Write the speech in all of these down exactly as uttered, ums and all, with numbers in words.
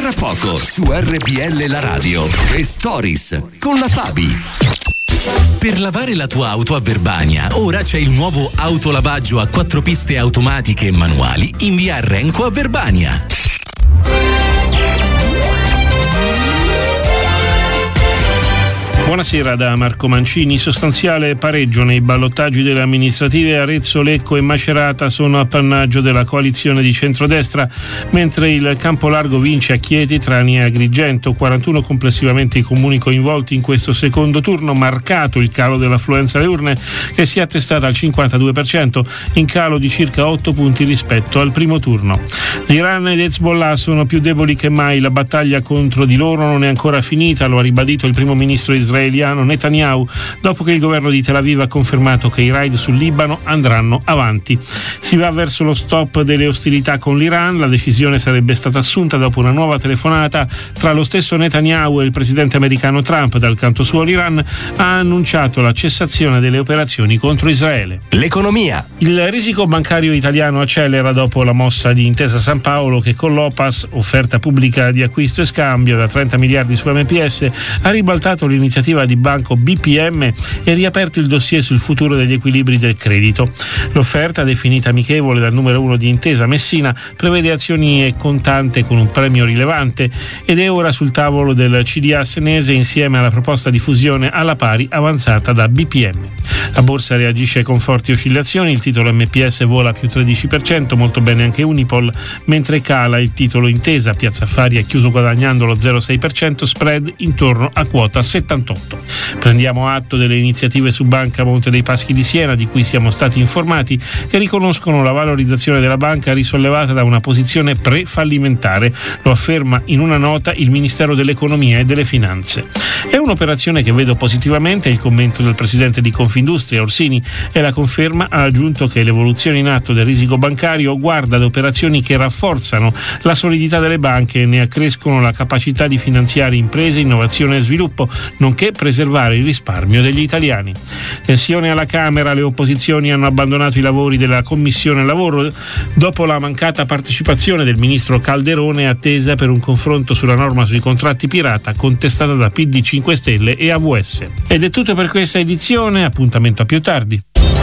Tra poco su R V L la radio. The Stories con la Fabi. Per lavare la tua auto a Verbania, ora c'è il nuovo autolavaggio a quattro piste automatiche e manuali in via Renco a Verbania. Buonasera da Marco Mancini. Sostanziale pareggio nei ballottaggi delle amministrative. Arezzo, Lecco e Macerata sono appannaggio della coalizione di centrodestra, mentre il Campolargo vince a Chieti, Trani e Agrigento. quarantuno complessivamente i comuni coinvolti in questo secondo turno, marcato il calo dell'affluenza alle urne che si è attestata al cinquantadue per cento, in calo di circa otto punti rispetto al primo turno. L'Iran ed Hezbollah sono più deboli che mai, la battaglia contro di loro non è ancora finita, lo ha ribadito il primo ministro israeliano Netanyahu dopo che il governo di Tel Aviv ha confermato che i raid sul Libano andranno avanti. Si va verso lo stop delle ostilità con l'Iran. La decisione sarebbe stata assunta dopo una nuova telefonata tra lo stesso Netanyahu e il presidente americano Trump. Dal canto suo l'Iran ha annunciato la cessazione delle operazioni contro Israele. L'economia. Il risico bancario italiano accelera dopo la mossa di Intesa San Paolo che con l'O P A S, offerta pubblica di acquisto e scambio da trenta miliardi su M P S, ha ribaltato l'iniziativa di Banco B P M e riaperto il dossier sul futuro degli equilibri del credito. L'offerta, definita amichevole dal numero uno di Intesa Messina, prevede azioni e contante con un premio rilevante ed è ora sul tavolo del C D A senese insieme alla proposta di fusione alla pari avanzata da B P M. La borsa reagisce con forti oscillazioni, il titolo M P S vola più tredici per cento, molto bene anche Unipol, mentre cala il titolo Intesa. Piazza Affari ha chiuso guadagnando lo zero virgola sei per cento, spread intorno a quota settantotto. Prendiamo atto delle iniziative su Banca Monte dei Paschi di Siena, di cui siamo stati informati, che riconoscono la valorizzazione della banca risollevata da una posizione pre-fallimentare. Lo afferma in una nota il Ministero dell'Economia e delle Finanze. È un'operazione che vedo positivamente, il commento del presidente di Confindustria Orsini, e la conferma ha aggiunto che l'evoluzione in atto del risico bancario guarda ad operazioni che rafforzano la solidità delle banche e ne accrescono la capacità di finanziare imprese, innovazione e sviluppo, nonché preservare il risparmio degli italiani. Tensione alla Camera, le opposizioni hanno abbandonato i lavori della Commissione Lavoro dopo la mancata partecipazione del ministro Calderone, attesa per un confronto sulla norma sui contratti pirata contestata da P D cinque Stelle e A V S. Ed è tutto per questa edizione, appuntamento a più tardi.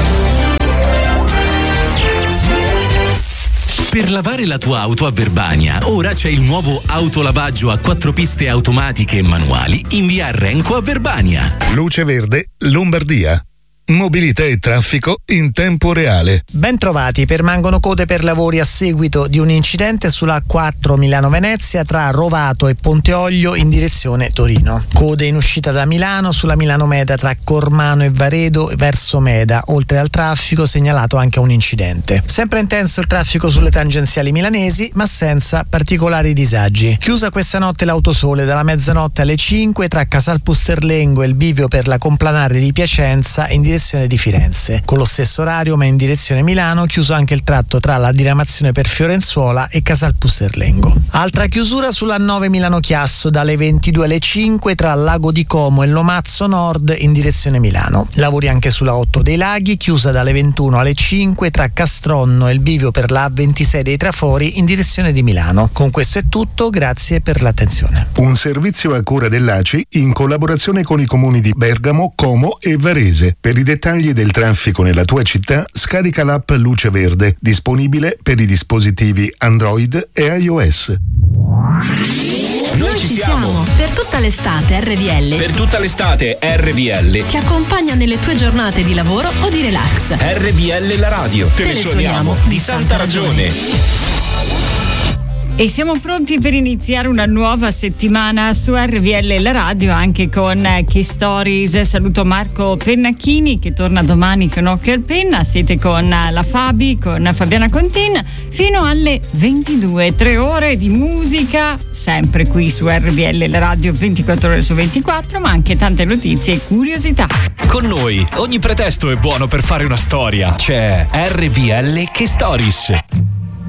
Per lavare la tua auto a Verbania, ora c'è il nuovo autolavaggio a quattro piste automatiche e manuali in via Renco a Verbania. Luce Verde, Lombardia. Mobilità e traffico in tempo reale. Ben trovati. Permangono code per lavori a seguito di un incidente sulla A quattro Milano-Venezia tra Rovato e Ponte Olio in direzione Torino. Code in uscita da Milano sulla Milano-Meda tra Cormano e Varedo verso Meda. Oltre al traffico segnalato anche un incidente. Sempre intenso il traffico sulle tangenziali milanesi, ma senza particolari disagi. Chiusa questa notte l'Autosole dalla mezzanotte alle cinque tra Casal Pusterlengo e il bivio per la Complanare di Piacenza in direzione di Firenze. Con lo stesso orario, ma in direzione Milano, chiuso anche il tratto tra la diramazione per Fiorenzuola e Casal Pusterlengo. Altra chiusura sulla nove Milano-Chiasso dalle ventidue alle cinque tra Lago di Como e Lomazzo Nord in direzione Milano. Lavori anche sulla otto dei Laghi, chiusa dalle ventuno alle cinque tra Castronno e il bivio per la A ventisei dei Trafori in direzione di Milano. Con questo è tutto, grazie per l'attenzione. Un servizio a cura dell'A C I in collaborazione con i comuni di Bergamo, Como e Varese. Per i dettagli del traffico nella tua città, scarica l'app Luce Verde, disponibile per i dispositivi Android e iOS. Noi ci siamo. Per tutta l'estate R V L. Per tutta l'estate R V L ti accompagna nelle tue giornate di lavoro o di relax. R V L la radio. Te, Te le suoniamo di santa ragione. E siamo pronti per iniziare una nuova settimana su R V L la radio, anche con Key Stories. Saluto Marco Pennacchini che torna domani con Occhio al Penna. Siete con la Fabi, con Fabiana Contin fino alle ventidue, tre ore di musica sempre qui su R V L la radio, ventiquattro ore su ventiquattro, ma anche tante notizie e curiosità. Con noi ogni pretesto è buono per fare una storia. C'è R V L Key Stories.